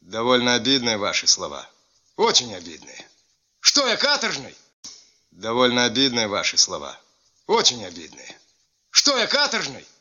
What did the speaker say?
Довольно обидные ваши слова. Очень обидные. Что, я каторжный? Довольно обидные ваши слова. Очень обидные. Что, я каторжный?